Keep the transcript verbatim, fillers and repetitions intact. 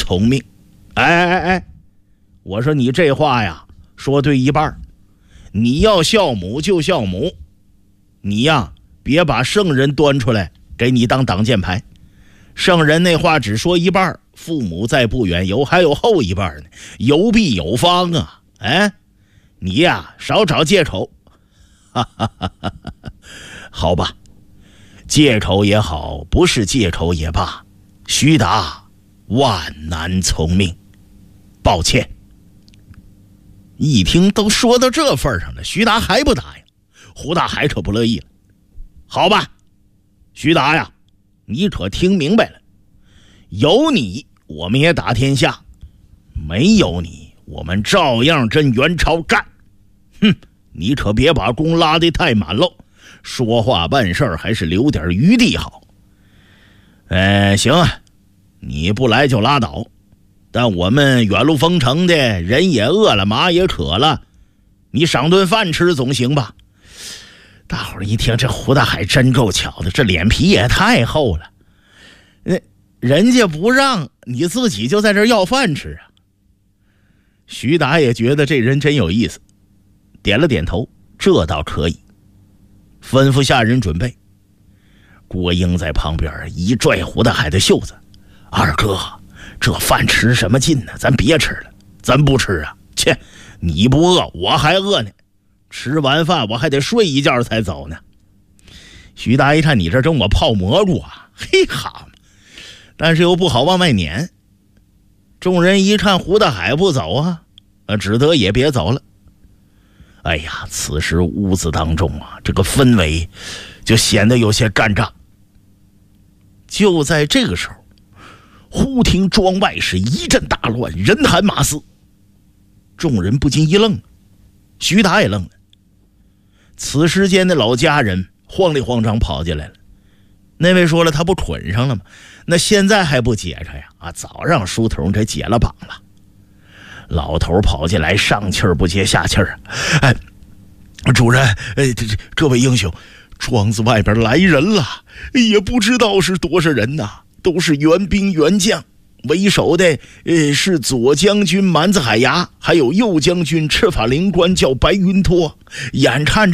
聪明。哎哎哎，我说你这话呀说对一半，你要孝母就孝母，你呀别把圣人端出来给你当挡箭牌。圣人那话只说一半，父母在不远游，还有后一半呢，游必有方啊。哎，你呀少找借口。哈哈哈哈哈，好吧，借口也好，不是借口也罢，徐达万难从命，抱歉。一听都说到这份上了，徐达还不答应，胡大海可不乐意了。好吧，徐达呀，你可听明白了，有你我们也打天下，没有你我们照样跟元朝干。哼，你可别把弓拉得太满喽，说话办事儿还是留点余地好。呃，行啊，你不来就拉倒，但我们远路封城的人也饿了，马也渴了，你赏顿饭吃总行吧？大伙儿一听，这胡大海真够巧的，这脸皮也太厚了。人人家不让，你自己就在这要饭吃啊。徐达也觉得这人真有意思，点了点头，这倒可以，吩咐下人准备。郭英在旁边一拽胡大海的袖子，二哥，这饭吃什么劲呢？咱别吃了，咱不吃啊！切，你不饿我还饿呢，吃完饭我还得睡一觉才走呢。徐达一看，你这跟我泡蘑菇啊，嘿哈，但是又不好往外撵。众人一看胡大海不走啊，只得也别走了。哎呀，此时屋子当中啊，这个氛围就显得有些尴尬。就在这个时候，忽听庄外是一阵大乱，人喊马嘶。众人不禁一愣，徐达也愣了。此时间的老家人慌里慌张跑进来了。那位说了，他不捆上了吗？那现在还不解开呀？啊，早让书童给解了绑了。老头跑进来，上气儿不接下气儿。哎，主人，哎，这这各位英雄，庄子外边来人了，也不知道是多少人呐，都是援兵援将。为首的呃是左将军蛮子海牙，还有右将军赤发灵官叫白云托。眼看